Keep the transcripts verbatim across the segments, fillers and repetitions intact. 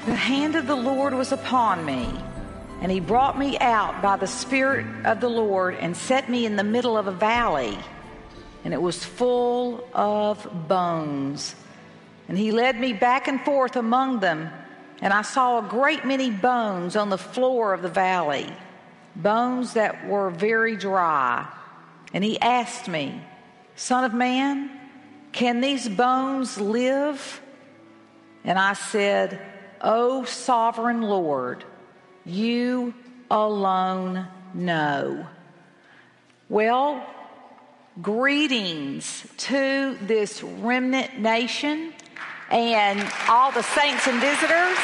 The hand of the Lord was upon me, and he brought me out by the Spirit of the Lord and set me in the middle of a valley, and it was full of bones. And he led me back and forth among them, and I saw a great many bones on the floor of the valley, bones that were very dry. And he asked me, Son of man, can these bones live? And I said, O sovereign Lord, you alone know. Well, greetings to this remnant nation and all the saints and visitors.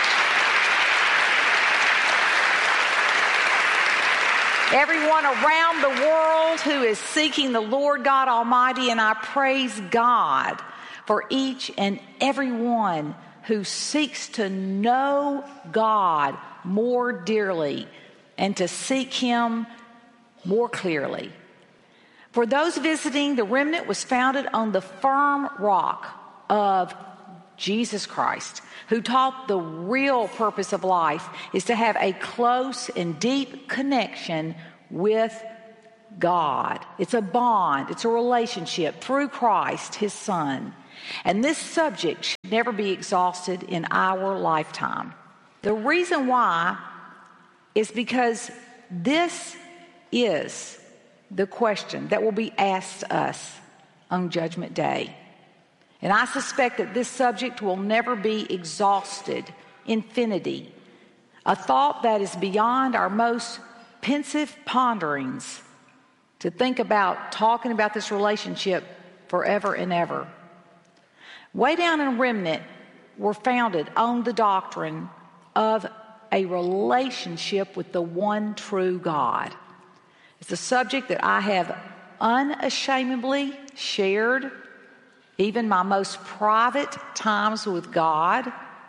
Everyone around the world who is seeking the Lord God Almighty, and I praise God for each and every one who seeks to know God more dearly and to seek Him more clearly. For those visiting, the remnant was founded on the firm rock of Jesus Christ, who taught the real purpose of life is to have a close and deep connection with God. It's a bond, it's a relationship through Christ, His Son. And this subject should never be exhausted in our lifetime. The reason why is because this is the question that will be asked us on Judgment Day. And I suspect that this subject will never be exhausted, infinity, a thought that is beyond our most pensive ponderings, to think about talking about this relationship forever and ever. Way down in Remnant, we're founded on the doctrine of a relationship with the one true God. It's a subject that I have unashamedly shared, even my most private times with God.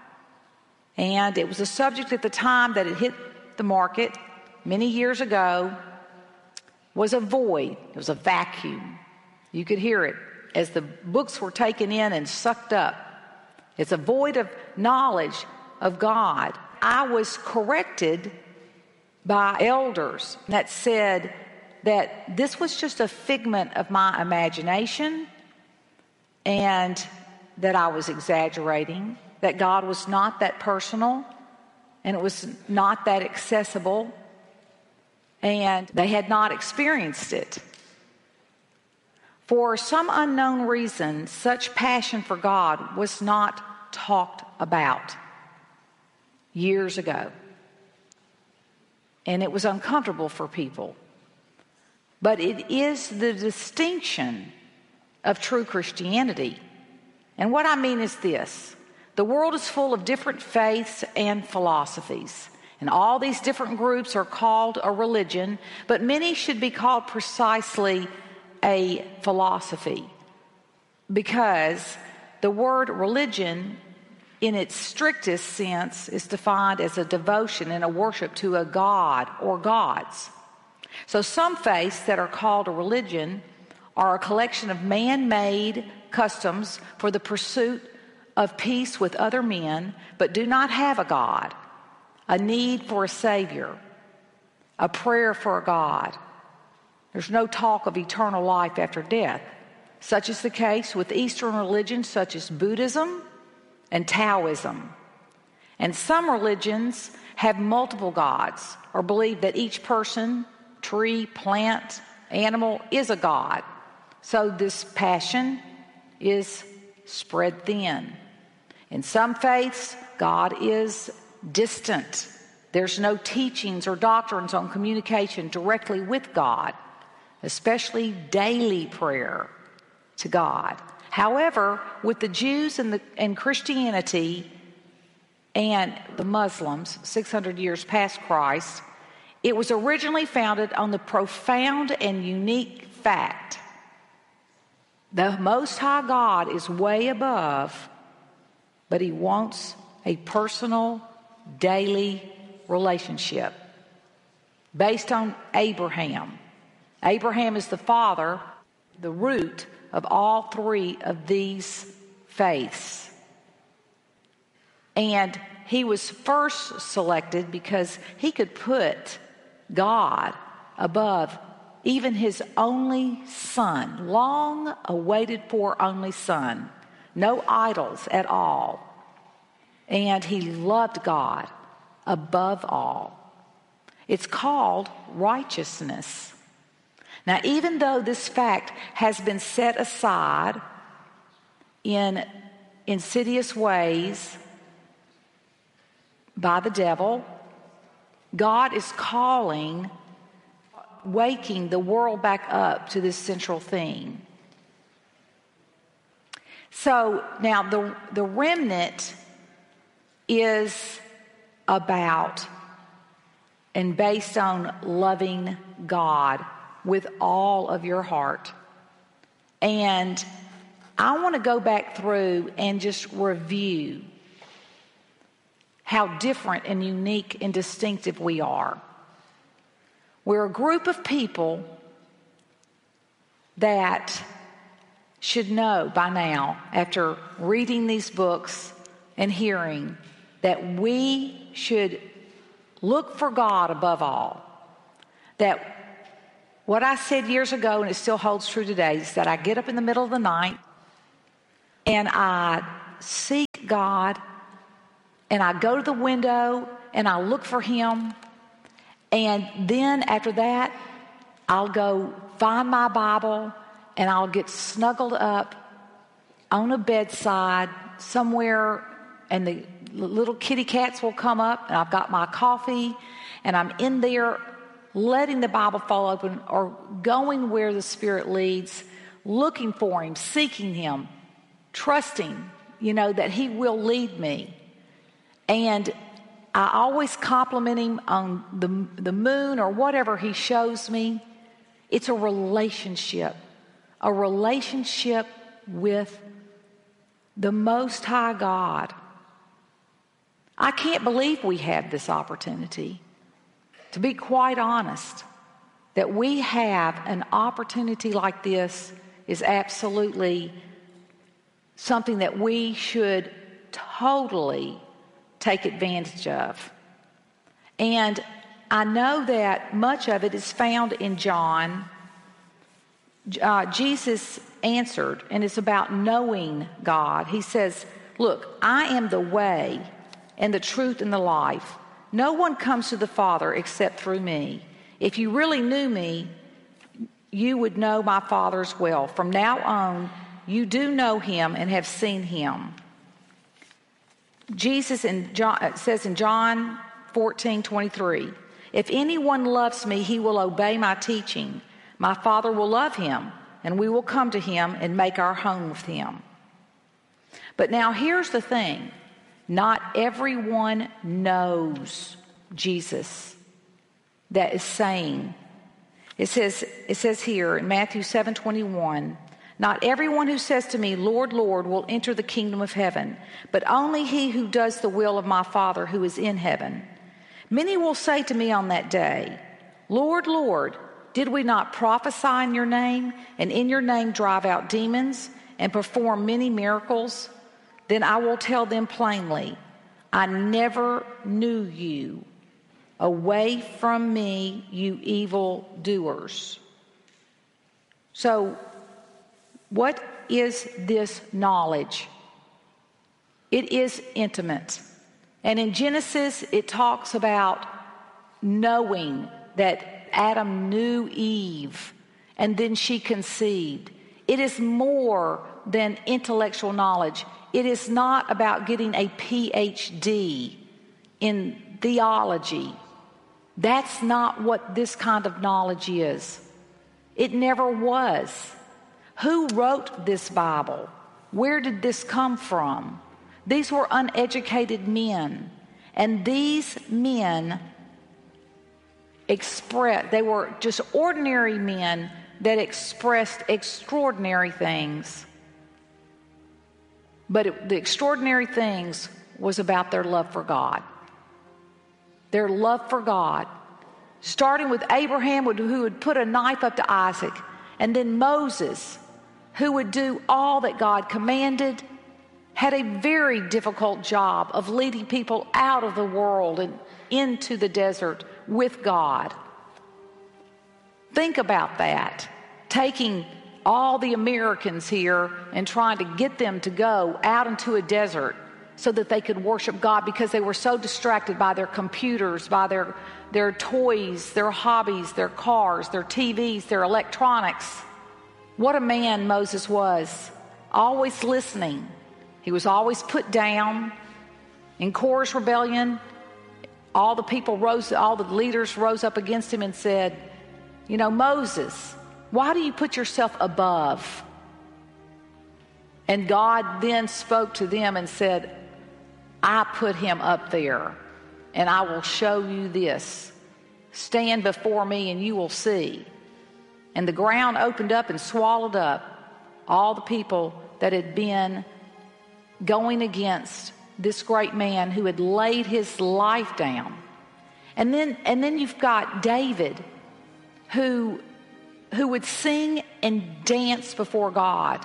And it was a subject at the time that it hit the market many years ago, was a void. It was a vacuum. You could hear it as the books were taken in and sucked up. It's a void of knowledge of God. I was corrected by elders that said that this was just a figment of my imagination and that I was exaggerating, that God was not that personal and it was not that accessible, and they had not experienced it. For some unknown reason, such passion for God was not talked about years ago. And it was uncomfortable for people. But it is the distinction of true Christianity. And what I mean is this. The world is full of different faiths and philosophies. And all these different groups are called a religion, but many should be called precisely a philosophy, because the word religion in its strictest sense is defined as a devotion and a worship to a god or gods. So some faiths that are called a religion are a collection of man-made customs for the pursuit of peace with other men, but do not have a God, a need for a Savior, a prayer for a God. There's no talk of eternal life after death. Such is the case with Eastern religions such as Buddhism and Taoism. And some religions have multiple gods or believe that each person, tree, plant, animal is a god. So this passion is spread thin. In some faiths, God is distant. There's no teachings or doctrines on communication directly with God, especially daily prayer to God. However, with the Jews and, the, and Christianity and the Muslims, six hundred years past Christ, it was originally founded on the profound and unique fact: the Most High God is way above, but He wants a personal, daily relationship based on Abraham. Abraham is the father, the root of all three of these faiths. And he was first selected because he could put God above even his only son, long awaited for only son, no idols at all. And he loved God above all. It's called righteousness. Now, even though this fact has been set aside in insidious ways by the devil, God is calling, waking the world back up to this central theme. So now the, the remnant is about and based on loving God with all of your heart. And I want to go back through and just review how different and unique and distinctive we are. We're a group of people that should know by now, after reading these books and hearing, that we should look for God above all. That what I said years ago, and it still holds true today, is that I get up in the middle of the night and I seek God, and I go to the window and I look for him, and then after that I'll go find my Bible and I'll get snuggled up on a bedside somewhere, and the little kitty cats will come up, and I've got my coffee and I'm in there letting the Bible fall open, or going where the Spirit leads, looking for him, seeking him, trusting, you know, that he will lead me. And I always compliment him on the, the moon or whatever he shows me. It's a relationship, a relationship with the Most High God. I can't believe we have this opportunity. To be quite honest, that we have an opportunity like this is absolutely something that we should totally take advantage of. And I know that much of it is found in John. Uh, Jesus answered, and it's about knowing God. He says, look, I am the way and the truth and the life. No one comes to the Father except through me. If you really knew me, you would know my Father as well. From now on, you do know him and have seen him. Jesus in John, says in John fourteen twenty-three, if anyone loves me, he will obey my teaching. My Father will love him, and we will come to him and make our home with him. But now here's the thing. Not everyone knows Jesus that is saying. It says, it says here in Matthew seven twenty-one, not everyone who says to me, Lord, Lord, will enter the kingdom of heaven, but only he who does the will of my Father who is in heaven. Many will say to me on that day, Lord, Lord, did we not prophesy in your name, and in your name drive out demons and perform many miracles? Then I will tell them plainly, I never knew you. Away from me, you evil doers. So, what is this knowledge? It is intimate. And in Genesis, it talks about knowing that Adam knew Eve, and then she conceived. It is more than intellectual knowledge. It is not about getting a P H D in theology. That's not what this kind of knowledge is. It never was. Who wrote this Bible? Where did this come from? These were uneducated men. And these men express, they were just ordinary men that expressed extraordinary things. But it, the extraordinary things was about their love for God. Their love for God. Starting with Abraham, who would put a knife up to Isaac, and then Moses, who would do all that God commanded, had a very difficult job of leading people out of the world and into the desert with God. Think about that. Taking all the Americans here and trying to get them to go out into a desert so that they could worship God because they were so distracted by their computers, by their, their toys, their hobbies, their cars, their T Vs, their electronics. What a man Moses was, always listening. He was always put down. In Korah's rebellion, all the people rose, all the leaders rose up against him and said, you know, Moses, why do you put yourself above? And God then spoke to them and said, I put him up there, and I will show you this. Stand before me and you will see. And the ground opened up and swallowed up all the people that had been going against this great man who had laid his life down. And then, and then you've got David, who, who would sing and dance before God.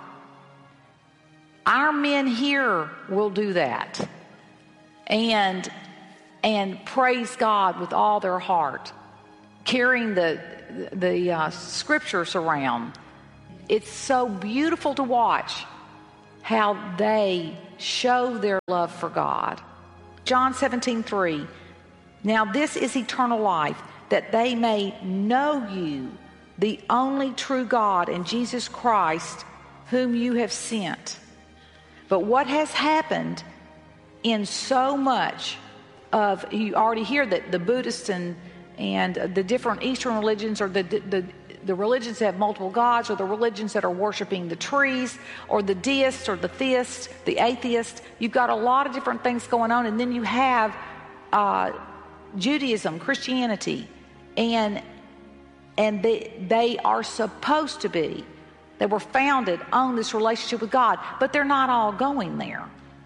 Our men here will do that and, and praise God with all their heart, carrying the, the uh, scriptures around. It's so beautiful to watch how they show their love for God. John seventeen three. Now this is eternal life, that they may know you, the only true God, and Jesus Christ, whom you have sent. But what has happened in so much of, you already hear that the Buddhists and, and the different Eastern religions, or the, the, the religions that have multiple gods, or the religions that are worshiping the trees, or the deists, or the theists, the atheists. You've got a lot of different things going on. And then you have uh, Judaism, Christianity, and, and they, they are supposed to be. They were founded on this relationship with God, but they're not all going there.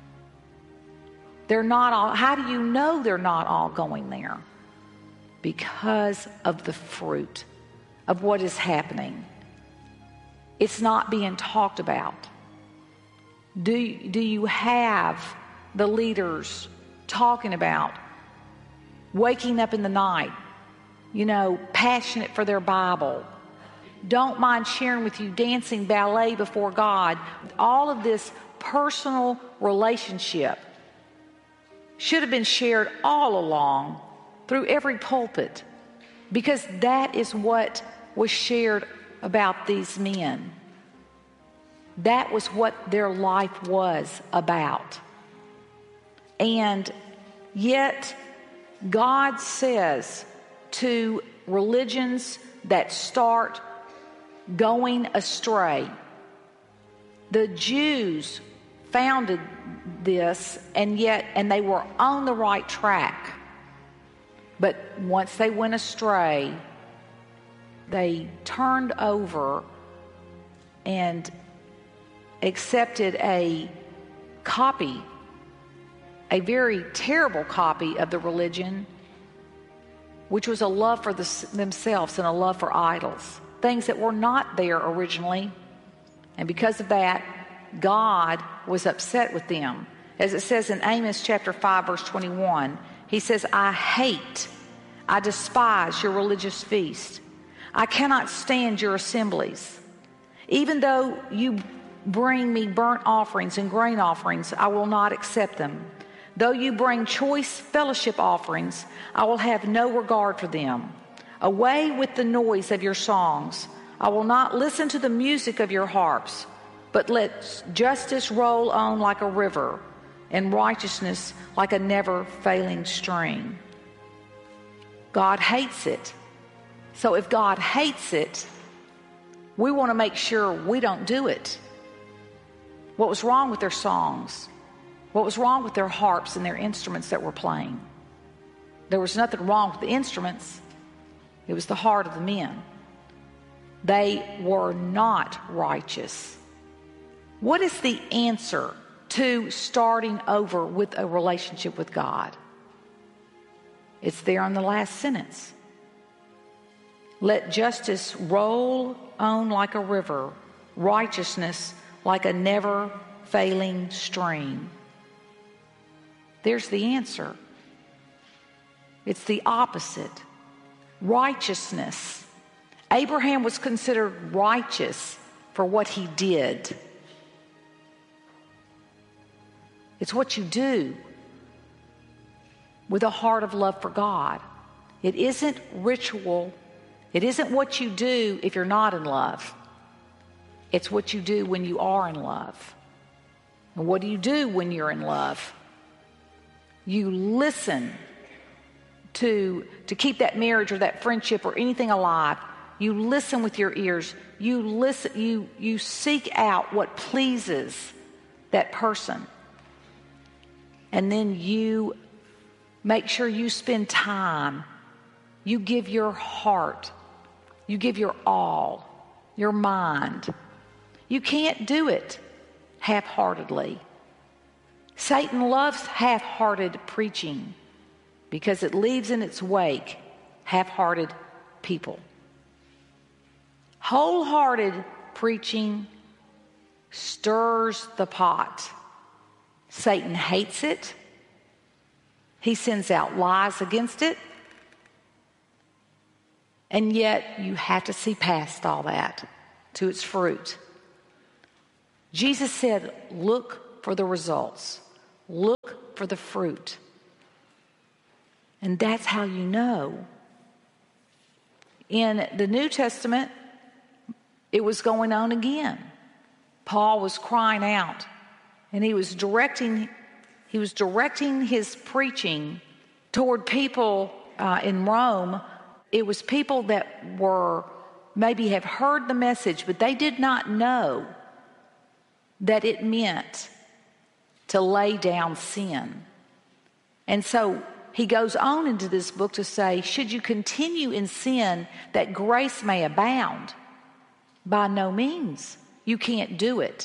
They're not all, how do you know they're not all going there? Because of the fruit of what is happening. It's not being talked about. Do, do you have the leaders talking about waking up in the night, you know, passionate for their Bible? Don't mind sharing with you dancing ballet before God. All of this personal relationship should have been shared all along through every pulpit, because that is what was shared about these men. That was what their life was about. And yet God says to religions that start going astray. The Jews founded this, and yet, and they were on the right track. But once they went astray, they turned over and accepted a copy, a very terrible copy of the religion, which was a love for the, themselves and a love for idols. Things that were not there originally. And because of that, God was upset with them. As it says in Amos chapter five, verse twenty-one, he says, I hate, I despise your religious feast. I cannot stand your assemblies. Even though you bring me burnt offerings and grain offerings, I will not accept them. Though you bring choice fellowship offerings, I will have no regard for them. Away with the noise of your songs. I will not listen to the music of your harps, but let justice roll on like a river, and righteousness like a never-failing stream. God hates it. So if God hates it, we want to make sure we don't do it. What was wrong with their songs? What was wrong with their harps and their instruments that were playing? There was nothing wrong with the instruments. It was the heart of the men. They were not righteous. What is the answer to starting over with a relationship with God? It's there in the last sentence. Let justice roll on like a river, righteousness like a never unfailing stream? There's the answer. It's the opposite. Righteousness. Abraham was considered righteous for what he did. It's what you do with a heart of love for God. It isn't ritual. It isn't what you do if you're not in love. It's what you do when you are in love. And what do you do when you're in love? You listen to, to keep that marriage or that friendship or anything alive. You listen with your ears. You listen, you, you seek out what pleases that person. And then you make sure you spend time. You give your heart. You give your all, your mind. You can't do it half-heartedly. Satan loves half-hearted preaching because it leaves in its wake half-hearted people. Wholehearted preaching stirs the pot. Satan hates it. He sends out lies against it. And yet you have to see past all that to its fruit. Jesus said, look for the results. Look for the fruit. And that's how you know. In the New Testament, it was going on again. Paul was crying out, and he was directing, he was directing his preaching toward people uh, in Rome. It was people that were maybe have heard the message, but they did not know that it meant to lay down sin. And so he goes on into this book to say, should you continue in sin that grace may abound? By no means. You can't do it.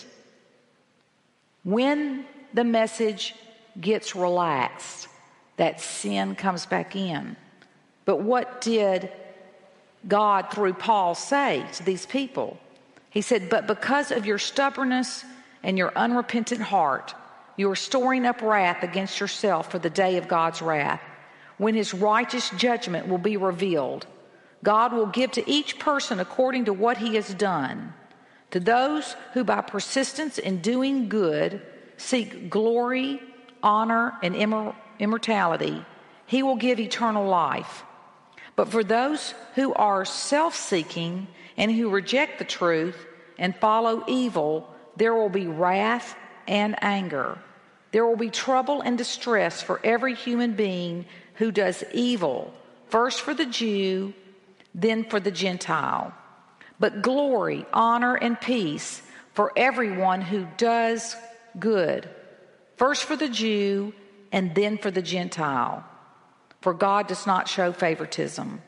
When the message gets relaxed, that sin comes back in. But what did God through Paul say to these people? He said, but because of your stubbornness and your unrepentant heart, you are storing up wrath against yourself for the day of God's wrath, when his righteous judgment will be revealed. God will give to each person according to what he has done. To those who by persistence in doing good seek glory, honor, and immor- immortality, he will give eternal life. But for those who are self-seeking and who reject the truth and follow evil, there will be wrath and anger. There will be trouble and distress for every human being who does evil, first for the Jew, then for the Gentile. But glory, honor, and peace for everyone who does good, first for the Jew, and then for the Gentile. For God does not show favoritism.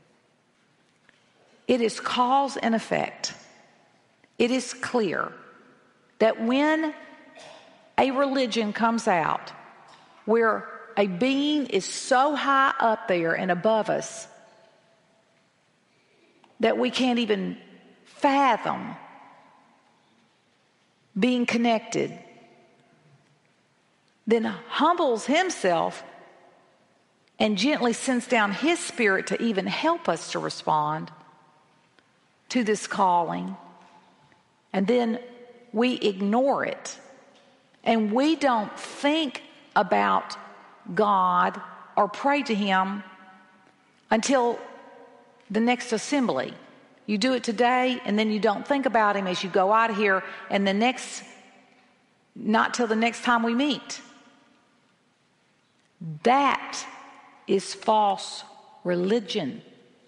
It is cause and effect. It is clear that when a religion comes out where a being is so high up there and above us that we can't even fathom being connected, then humbles himself and gently sends down his spirit to even help us to respond to this calling. And then we ignore it. And we don't think about God or pray to him until the next assembly. You do it today, and then you don't think about him as you go out of here, and the next, not till the next time we meet. That is false religion.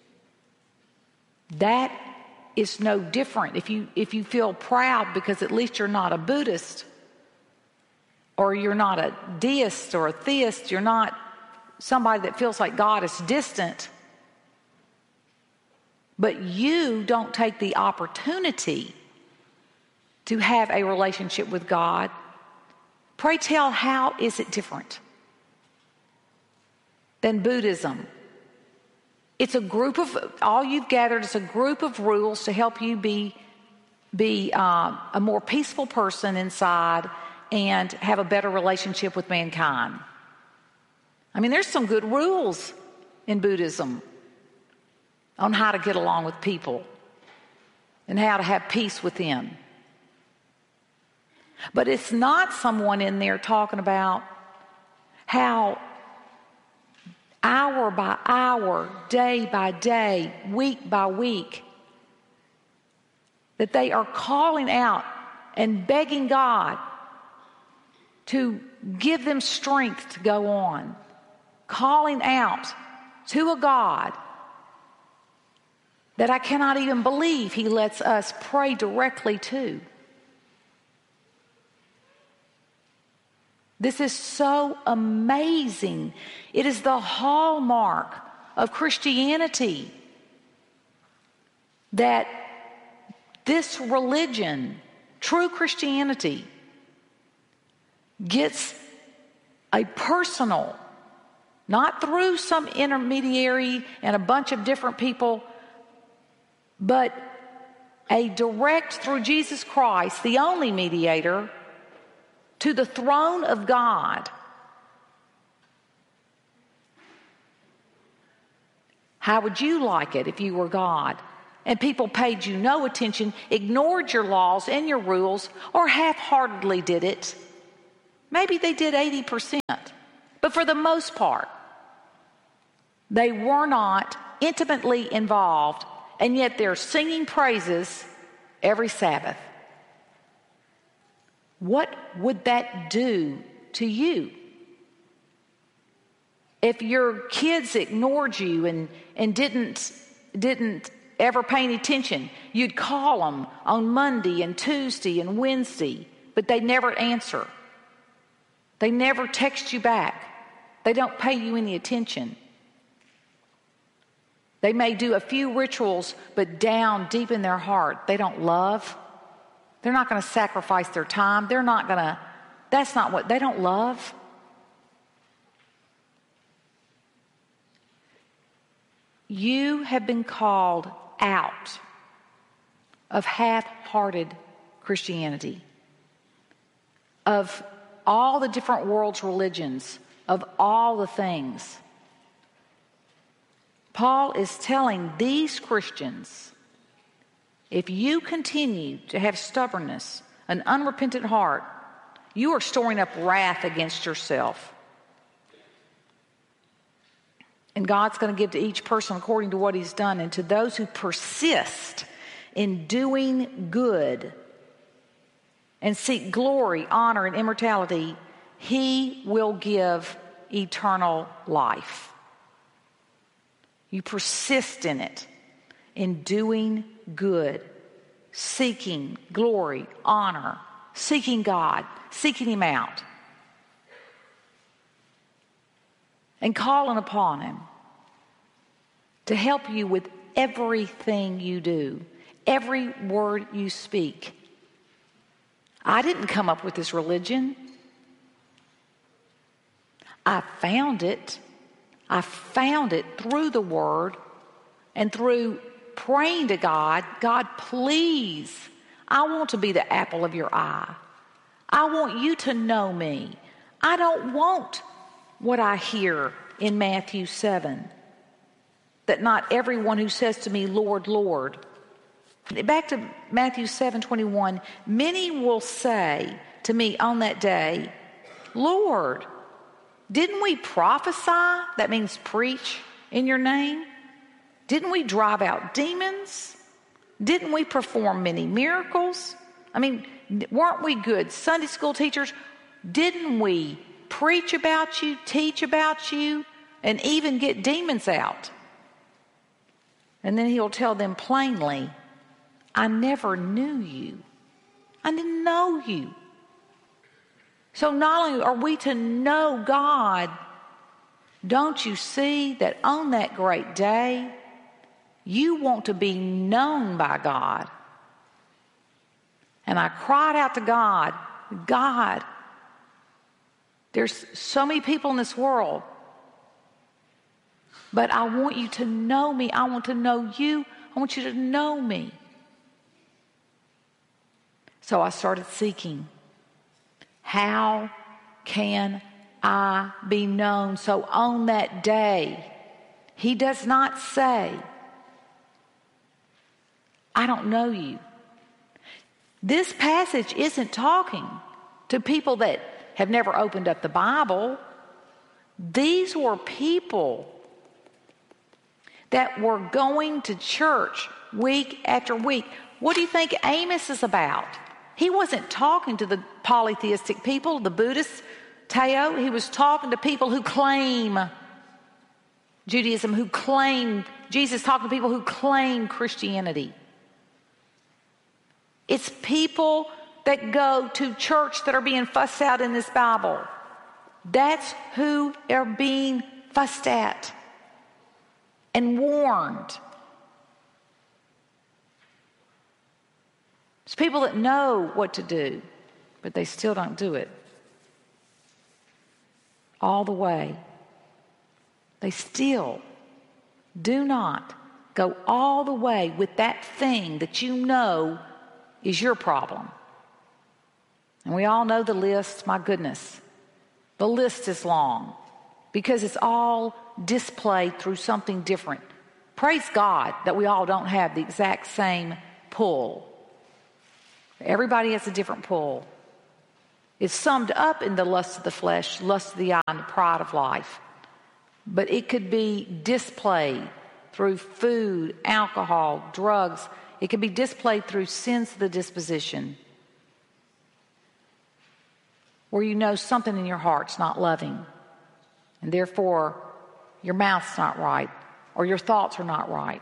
That is no different. If you if you feel proud because at least you're not a Buddhist, or you're not a deist or a theist, you're not somebody that feels like God is distant, but you don't take the opportunity to have a relationship with God, pray tell, how is it different than Buddhism? It's a group of, all you've gathered is a group of rules to help you be, be uh, a more peaceful person inside and have a better relationship with mankind. I mean, there's some good rules in Buddhism on how to get along with people and how to have peace within. But it's not someone in there talking about how hour by hour, day by day, week by week, that they are calling out and begging God to give them strength to go on, calling out to a God that I cannot even believe He lets us pray directly to. This is so amazing. It is the hallmark of Christianity that this religion, true Christianity, gets a personal, not through some intermediary and a bunch of different people, but a direct through Jesus Christ, the only mediator, to the throne of God. How would you like it if you were God and people paid you no attention, ignored your laws and your rules, or half-heartedly did it? Maybe they did eighty percent, but for the most part, they were not intimately involved, and yet they're singing praises every Sabbath. What would that do to you? If your kids ignored you and, and didn't, didn't ever pay any attention, you'd call them on Monday and Tuesday and Wednesday, but they never answer. They never text you back. They don't pay you any attention. They may do a few rituals, but down deep in their heart, they don't love. They're not going to sacrifice their time. They're not going to, that's not what, they don't love. You have been called out of half-hearted Christianity, of all the different world's religions, of all the things. Paul is telling these Christians, if you continue to have stubbornness, an unrepentant heart, you are storing up wrath against yourself. And God's going to give to each person according to what he's done. And to those who persist in doing good and seek glory, honor, and immortality, He will give eternal life. You persist in it, in doing good, seeking glory, honor, seeking God, seeking Him out, and calling upon Him to help you with everything you do, every word you speak. I didn't come up with this religion. I found it. I found it through the Word and through praying to God. God, please, I want to be the apple of your eye. I want you to know me. I don't want what I hear in Matthew seven, that not everyone who says to me, Lord, Lord. Back to Matthew seven twenty-one, many will say to me on that day, Lord, didn't we prophesy? That means preach in your name. Didn't we drive out demons? Didn't we perform many miracles? I mean, weren't we good Sunday school teachers? Didn't we preach about you, teach about you, and even get demons out? And then He'll tell them plainly, I never knew you. I didn't know you. So not only are we to know God, don't you see that on that great day, you want to be known by God? And I cried out to God, God, there's so many people in this world, but I want you to know me. I want to know you. I want you to know me. So I started seeking How can I be known? So on that day, he does not say, I don't know you. This passage isn't talking to people that have never opened up the Bible. These were people that were going to church week after week. What do you think Amos is about? He wasn't talking to the polytheistic people, the Buddhists, Teo. He was talking to people who claim Judaism, who claim, Jesus talking to people who claim Christianity. It's people that go to church that are being fussed out in this Bible. That's who are being fussed at and warned. It's people that know what to do, but they still don't do it. All the way. They still do not go all the way with that thing that you know is your problem. And we all know the list, my goodness. The list is long because it's all displayed through something different. Praise God that we all don't have the exact same pull. Everybody has a different pull. It's summed up in the lust of the flesh, lust of the eye, and the pride of life. But it could be displayed through food, alcohol, drugs. It could be displayed through sins of the disposition, where you know something in your heart's not loving, and therefore your mouth's not right, or your thoughts are not right.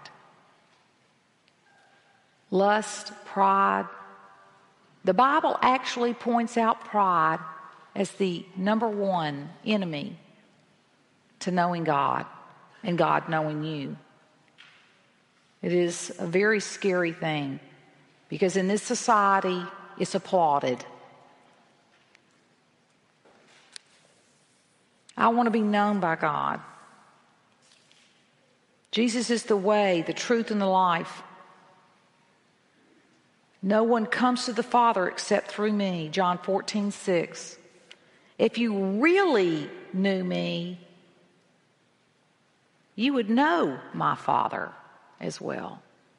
Lust, pride. The Bible actually points out pride as the number one enemy to knowing God and God knowing you. It is a very scary thing because in this society it's applauded. I want to be known by God. Jesus is the way, the truth, and the life. No one comes to the Father except through me, John fourteen six. If you really knew me, you would know my Father as well.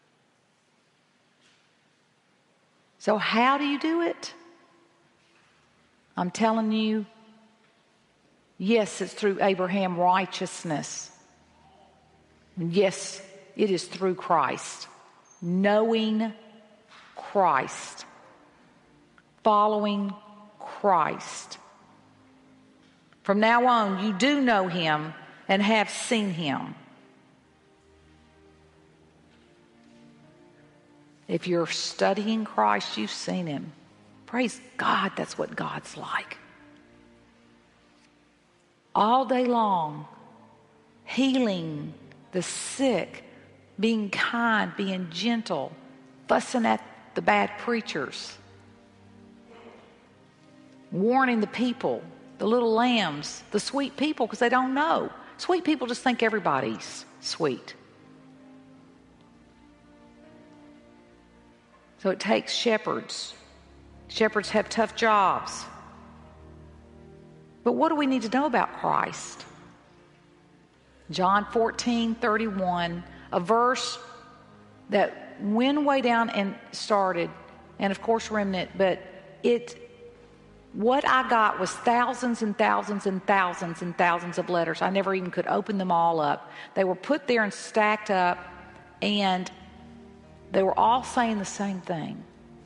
So how do you do it? I'm telling you, yes, it's through Abraham's righteousness. Yes, it is through Christ. Knowing Christ. Following Christ. From now on, you do know him and have seen him. If you're studying Christ, you've seen him. Praise God, that's what God's like. All day long, healing the sick, being kind, being gentle, fussing at the bad preachers, warning the people, the little lambs, the sweet people, because they don't know. Sweet people just think everybody's sweet. So it takes shepherds. Shepherds have tough jobs. But what do we need to know about Christ? John fourteen thirty-one, a verse that went way down and started, and of course Remnant, but it, what I got was thousands and thousands and thousands and thousands of letters. I never even could open them all up. They were put there and stacked up, and they were all saying the same thing.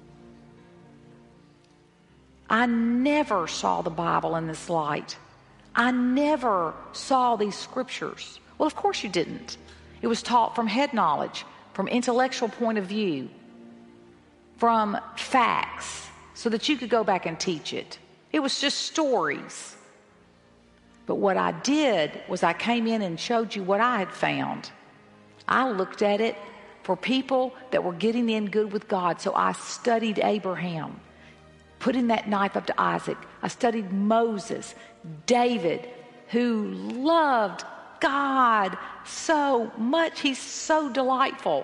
I never saw the Bible in this light. I never saw these scriptures. Well, of course you didn't. It was taught from head knowledge, from intellectual point of view, from facts, so that you could go back and teach it. It was just stories. But what I did was I came in and showed you what I had found. I looked at it for people that were getting in good with God. So I studied Abraham, putting that knife up to Isaac. I studied Moses, David, who loved God so much. He's so delightful.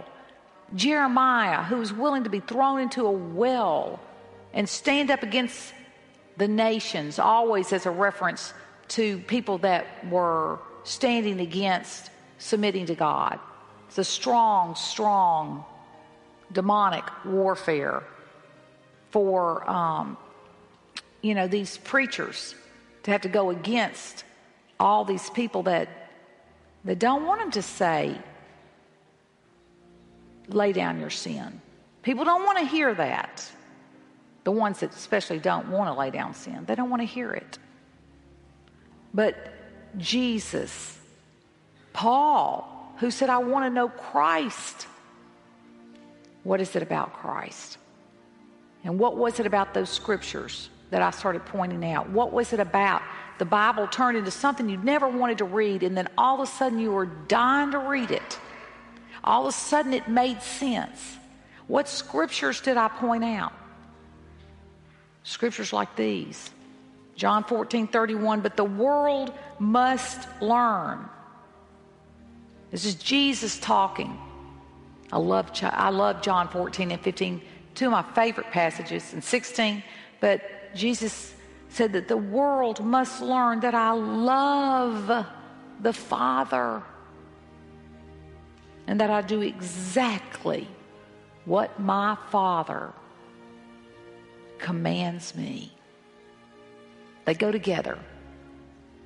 Jeremiah, who was willing to be thrown into a well and stand up against the nations, always as a reference to people that were standing against submitting to God. It's a strong, strong demonic warfare for, um, you know, these preachers to have to go against all these people that, that don't want them to say, lay down your sin. People don't want to hear that. The ones that especially don't want to lay down sin, they don't want to hear it. But Jesus, Paul, who said, I want to know Christ. What is it about Christ? And what was it about those scriptures that I started pointing out? What was it about? The Bible turned into something you'd never wanted to read, and then all of a sudden you were dying to read it. All of a sudden it made sense. What scriptures did I point out? Scriptures like these. John fourteen thirty-one, but the world must learn. This is Jesus talking. I love, I love John fourteen and fifteen, two of my favorite passages, and sixteen. But Jesus said that the world must learn that I love the Father and that I do exactly what my Father commands me. They go together.